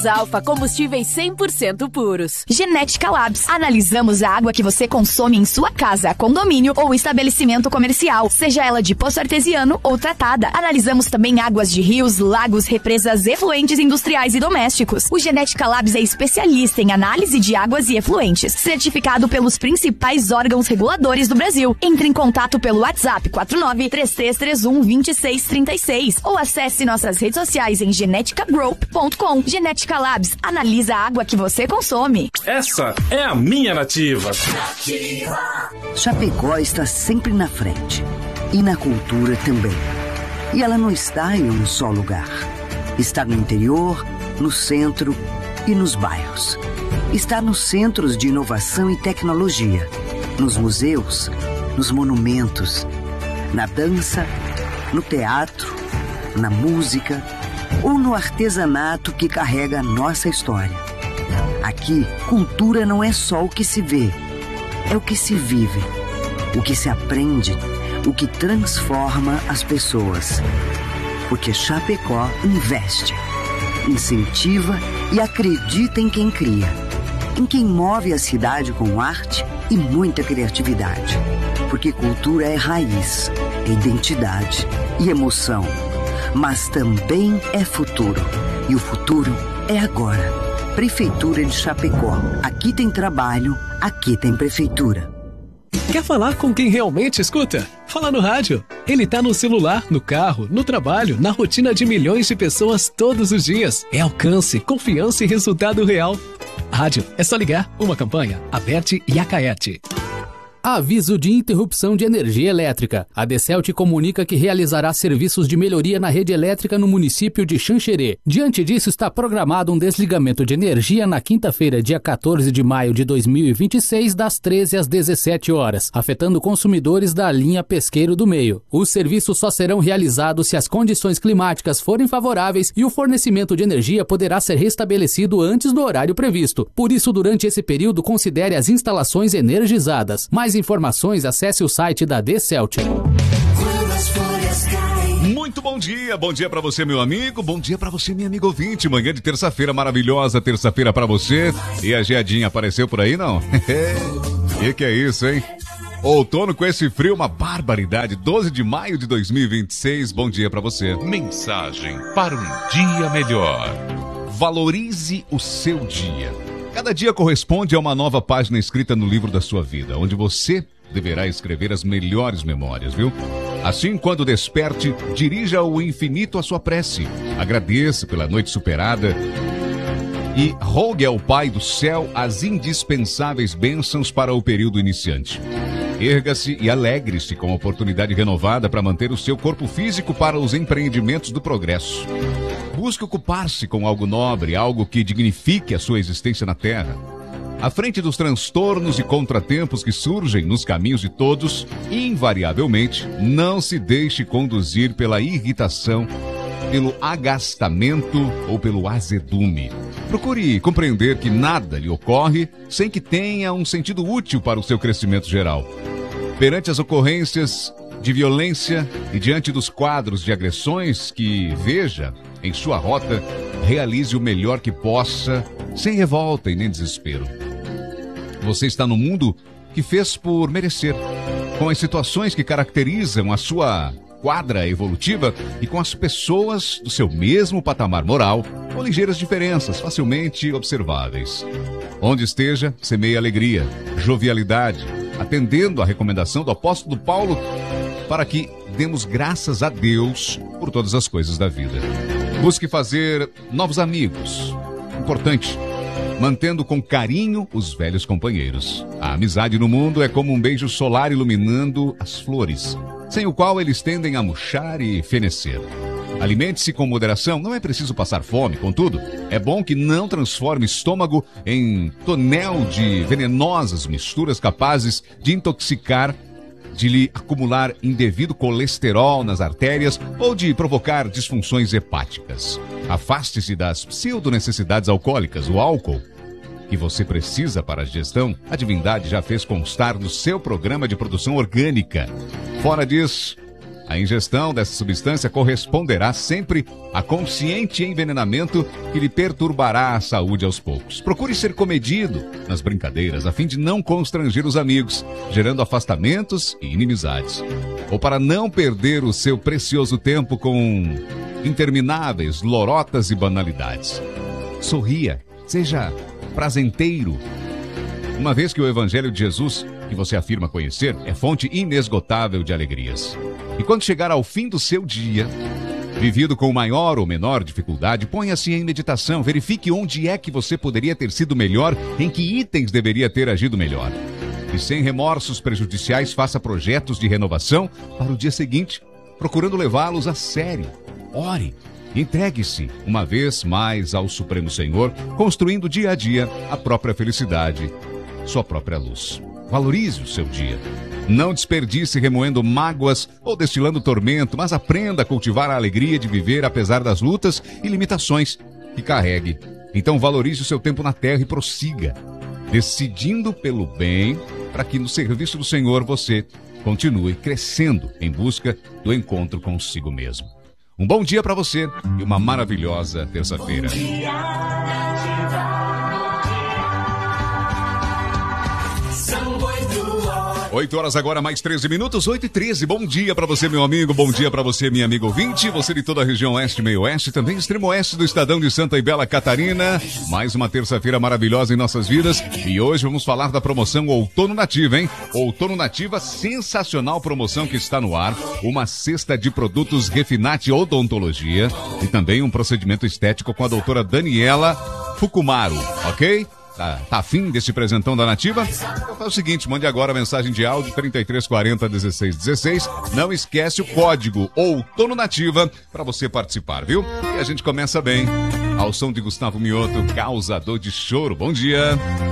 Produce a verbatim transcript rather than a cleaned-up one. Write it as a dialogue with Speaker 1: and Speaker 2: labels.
Speaker 1: Alfa, combustíveis cem por cento puros.
Speaker 2: Genética Labs. Analisamos a água que você consome em sua casa, condomínio ou estabelecimento comercial, seja ela de poço artesiano ou tratada. Analisamos também águas de rios, lagos, represas, efluentes industriais e domésticos. O Genética Labs é especialista em análise de águas e efluentes, certificado pelos principais órgãos reguladores do Brasil. Entre em contato pelo WhatsApp quatro nove três três três um dois seis três seis ou acesse nossas redes sociais em genetica group ponto com. Genética Labs, analisa a água que você consome.
Speaker 3: Essa é a minha nativa.
Speaker 4: Nativa. Chapecó está sempre na frente. E na cultura também. E ela não está em um só lugar. Está no interior, no centro e nos bairros. Está nos centros de inovação e tecnologia. Nos museus, nos monumentos, na dança, no teatro, na música ou no artesanato que carrega a nossa história. Aqui, cultura não é só o que se vê, é o que se vive, o que se aprende, o que transforma as pessoas. Porque Chapecó investe, incentiva e acredita em quem cria, em quem move a cidade com arte e muita criatividade. Porque cultura é raiz, é identidade e emoção. Mas também é futuro. E o futuro é agora. Prefeitura de Chapecó. Aqui tem trabalho, aqui tem prefeitura.
Speaker 5: Quer falar com quem realmente escuta? Fala no rádio. Ele tá no celular, no carro, no trabalho, na rotina de milhões de pessoas todos os dias. É alcance, confiança e resultado real. Rádio, é só ligar. Uma campanha, Aberte e Acaete.
Speaker 6: Aviso de interrupção de energia elétrica. A Decel te comunica que realizará serviços de melhoria na rede elétrica no município de Xanxerê. Diante disso, está programado um desligamento de energia na quinta-feira, dia quatorze de maio de dois mil e vinte e seis, das treze às dezessete horas, afetando consumidores da linha Pesqueiro do Meio. Os serviços só serão realizados se as condições climáticas forem favoráveis e o fornecimento de energia poderá ser restabelecido antes do horário previsto. Por isso, durante esse período, considere as instalações energizadas. Mais informações, acesse o site da Decelt.
Speaker 7: Muito bom dia, bom dia pra você, meu amigo, bom dia pra você, minha amiga ouvinte. Manhã de terça-feira maravilhosa, terça-feira pra você. E a geadinha apareceu por aí, não? Que que é isso, hein? Outono com esse frio, uma barbaridade. doze de maio de dois mil e vinte e seis, bom dia pra você.
Speaker 8: Mensagem para um dia melhor.
Speaker 7: Valorize o seu dia. Cada dia corresponde a uma nova página escrita no livro da sua vida, onde você deverá escrever as melhores memórias, viu? Assim, quando desperte, dirija ao infinito a sua prece. Agradeça pela noite superada e rogue ao Pai do céu as indispensáveis bênçãos para o período iniciante. Erga-se e alegre-se com a oportunidade renovada para manter o seu corpo físico para os empreendimentos do progresso. Busque ocupar-se com algo nobre, algo que dignifique a sua existência na Terra. À frente dos transtornos e contratempos que surgem nos caminhos de todos, invariavelmente, não se deixe conduzir pela irritação, pelo agastamento ou pelo azedume. Procure compreender que nada lhe ocorre sem que tenha um sentido útil para o seu crescimento geral. Perante as ocorrências de violência e diante dos quadros de agressões que veja em sua rota, realize o melhor que possa, sem revolta e nem desespero. Você está no mundo que fez por merecer, com as situações que caracterizam a sua quadra evolutiva e com as pessoas do seu mesmo patamar moral, com ligeiras diferenças facilmente observáveis. Onde esteja, semeie alegria, jovialidade, atendendo à recomendação do apóstolo Paulo para que demos graças a Deus por todas as coisas da vida. Busque fazer novos amigos. Importante, mantendo com carinho os velhos companheiros. A amizade no mundo é como um beijo solar iluminando as flores, sem o qual eles tendem a murchar e fenecer. Alimente-se com moderação, não é preciso passar fome, contudo, é bom que não transforme o estômago em tonel de venenosas misturas capazes de intoxicar, de lhe acumular indevido colesterol nas artérias ou de provocar disfunções hepáticas. Afaste-se das pseudo-necessidades alcoólicas. O álcool que você precisa para a digestão, a divindade já fez constar no seu programa de produção orgânica. Fora disso, A ingestão dessa substância corresponderá sempre a consciente envenenamento que lhe perturbará a saúde aos poucos. Procure ser comedido nas brincadeiras a fim de não constranger os amigos, gerando afastamentos e inimizades. Ou para não perder o seu precioso tempo com intermináveis lorotas e banalidades. Sorria, seja prazenteiro. Uma vez que o Evangelho de Jesus, que você afirma conhecer, é fonte inesgotável de alegrias. E quando chegar ao fim do seu dia, vivido com maior ou menor dificuldade, ponha-se em meditação, verifique onde é que você poderia ter sido melhor, em que itens deveria ter agido melhor. E sem remorsos prejudiciais, faça projetos de renovação para o dia seguinte, procurando levá-los a sério. Ore, entregue-se uma vez mais ao Supremo Senhor, construindo dia a dia a própria felicidade, sua própria luz. Valorize o seu dia. Não desperdice remoendo mágoas ou destilando tormento, mas aprenda a cultivar a alegria de viver apesar das lutas e limitações que carregue. Então valorize o seu tempo na terra e prossiga, decidindo pelo bem, para que no serviço do Senhor você continue crescendo em busca do encontro consigo mesmo. Um bom dia para você e uma maravilhosa terça-feira. oito horas agora, mais treze minutos, oito e treze. Bom dia para você, meu amigo. Bom dia para você, minha amiga ouvinte. Você de toda a região oeste e meio oeste, também extremo oeste do estadão de Santa e Bela Catarina. Mais uma terça-feira maravilhosa em nossas vidas. E hoje vamos falar da promoção Outono Nativa, hein? Outono Nativa, sensacional promoção que está no ar. Uma cesta de produtos Refinate Odontologia e também um procedimento estético com a doutora Daniela Fukumaru, ok? Tá, tá afim desse presentão da Nativa? Então faz o seguinte, mande agora a mensagem de áudio trinta e três quarenta, dezesseis dezesseis. Não esquece o código Outono Nativa para você participar, viu? E a gente começa bem. Ao som de Gustavo Mioto, Causador de Choro. Bom dia.